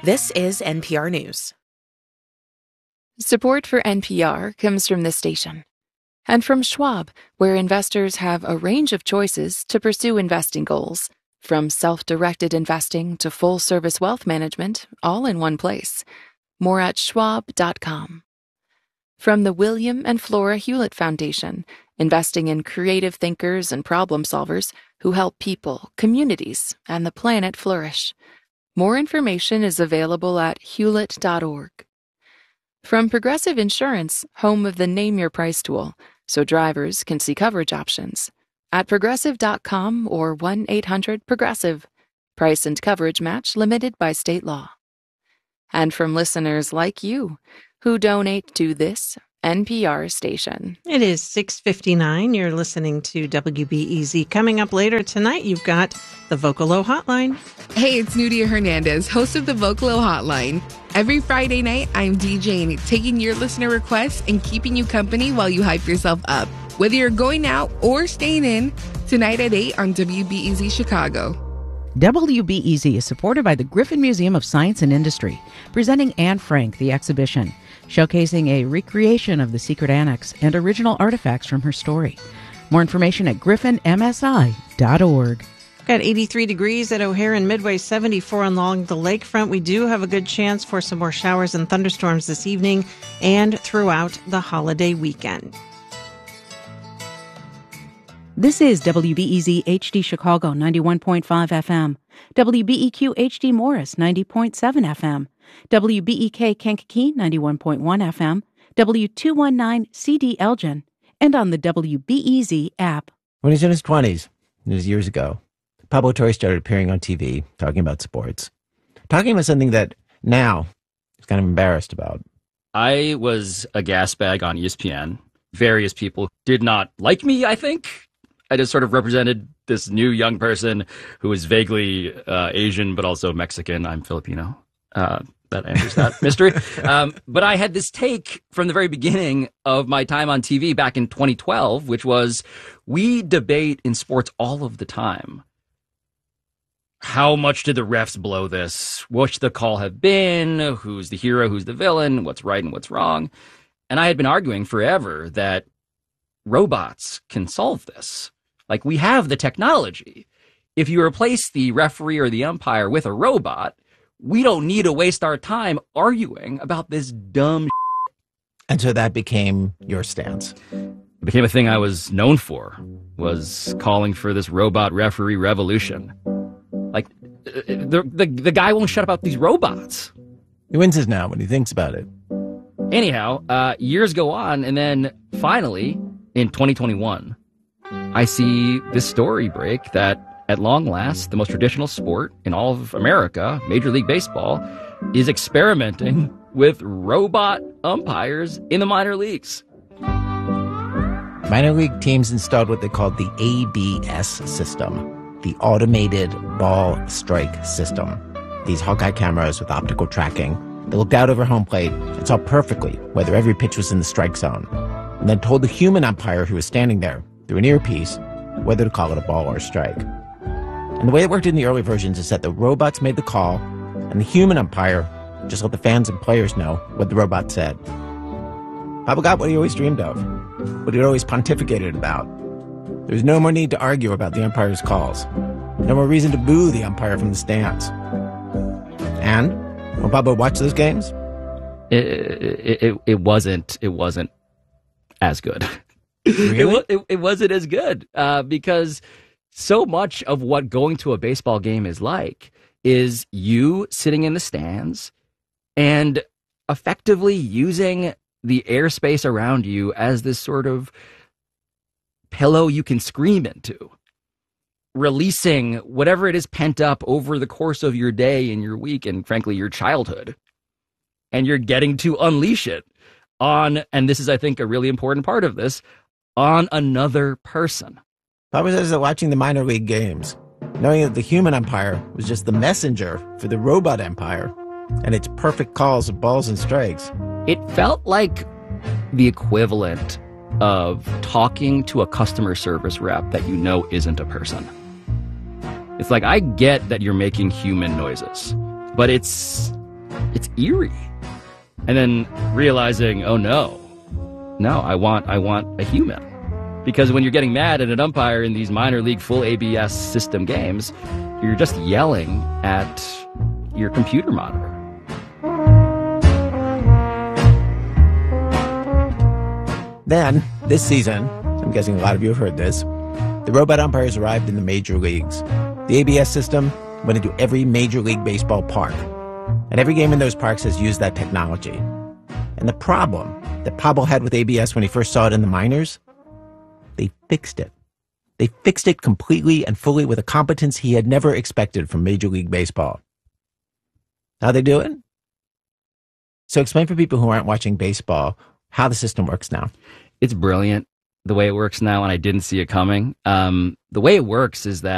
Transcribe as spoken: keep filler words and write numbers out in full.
This is N P R News. Support for N P R comes from this station and from Schwab, where investors have a range of choices to pursue investing goals, from self-directed investing to full-service wealth management, all in one place. More at schwab dot com. From the William and Flora Hewlett Foundation, investing in creative thinkers and problem solvers who help people, communities, and the planet flourish. More information is available at hewlett dot org. From Progressive Insurance, home of the Name Your Price tool, so drivers can see coverage options, at progressive dot com or one eight hundred progressive. Price and coverage match limited by state law. And from listeners like you, who donate to this N P R station. It is six fifty-nine. You're listening to W B E Z. Coming up later tonight, you've got the Vocalo Hotline. Hey, it's Nudia Hernandez, host of the Vocalo Hotline. Every Friday night, I'm DJing, taking your listener requests and keeping you company while you hype yourself up. Whether you're going out or staying in, tonight at eight on W B E Z Chicago. W B E Z is supported by the Griffin Museum of Science and Industry, presenting Anne Frank, the exhibition, showcasing a recreation of the secret annex and original artifacts from her story. More information at griffin m s i dot org. Got eighty-three degrees at O'Hare and Midway, seventy-four along the lakefront. We do have a good chance for some more showers and thunderstorms this evening and throughout the holiday weekend. This is W B E Z H D Chicago, ninety-one point five F M, W B E Q H D Morris, ninety point seven F M, W B E K Kankakee, ninety-one point one F M, W two nineteen C D Elgin, and on the W B E Z app. When he was in his twenties, it was years ago, Pablo Torre started appearing on T V, talking about sports, talking about something that now he's kind of embarrassed about. I was a gas bag on E S P N. Various people did not like me, I think. I just sort of represented this new young person who was vaguely uh, Asian, but also Mexican. I'm Filipino. Uh, that answers that mystery. Um, but I had this take from the very beginning of my time on T V back in twenty twelve, which was, we debate in sports all of the time. How much did the refs blow this? What should the call have been? Who's the hero? Who's the villain? What's right and what's wrong? And I had been arguing forever that robots can solve this. Like, we have the technology. If you replace the referee or the umpire with a robot, we don't need to waste our time arguing about this dumb shit. And so that became your stance. It became a thing I was known for, was calling for this robot referee revolution. Like, the, the, the guy won't shut up about these robots. He winces now when he thinks about it. Anyhow, uh, years go on, and then finally, in twenty twenty-one, I see this story break that, at long last, the most traditional sport in all of America, Major League Baseball, is experimenting with robot umpires in the minor leagues. Minor league teams installed what they called the A B S system, the Automated Ball Strike System. These Hawkeye cameras with optical tracking. They looked out over home plate and saw perfectly whether every pitch was in the strike zone, and then told the human umpire who was standing there through an earpiece whether to call it a ball or a strike. And the way it worked in the early versions is that the robots made the call, and the human umpire just let the fans and players know what the robot said. Pablo got what he always dreamed of, what he'd always pontificated about. There was no more need to argue about the umpire's calls. No more reason to boo the umpire from the stands. And when Pablo watched those games, it it, it, it wasn't it wasn't as good. Really? it, it, it wasn't as good uh, because so much of what going to a baseball game is like is you sitting in the stands and effectively using the airspace around you as this sort of pillow you can scream into, releasing whatever it is pent up over the course of your day and your week and, frankly, your childhood. And you're getting to unleash it on, and this is, I think, a really important part of this, on another person. Pablo says that watching the minor league games, knowing that the human umpire was just the messenger for the robot umpire and its perfect calls of balls and strikes, it felt like the equivalent of talking to a customer service rep that you know isn't a person. It's like, I get that you're making human noises, but it's it's eerie. And then realizing, oh no, no, I want I want a human. Because when you're getting mad at an umpire in these minor league full A B S system games, you're just yelling at your computer monitor. Then, this season, I'm guessing a lot of you have heard this, the robot umpires arrived in the major leagues. The A B S system went into every Major League Baseball park. And every game in those parks has used that technology. And the problem that Pavel had with A B S when he first saw it in the minors, they fixed it. They fixed it completely and fully with a competence he had never expected from Major League Baseball. How they do it? So explain for people who aren't watching baseball how the system works now. It's brilliant the way it works now, and I didn't see it coming. Um, the way it works is that